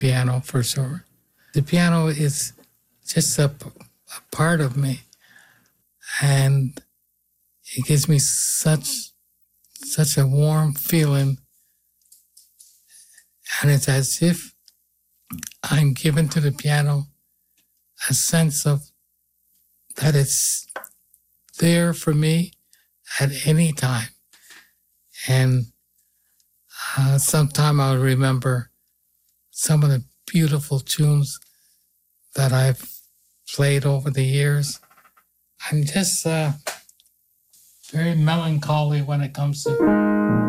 piano for sure. The piano is just a part of me, and it gives me such a warm feeling, and it's as if I'm given to the piano a sense of that it's there for me at any time. And sometime I'll remember some of the beautiful tunes that I've played over the years. I'm just very melancholy when it comes to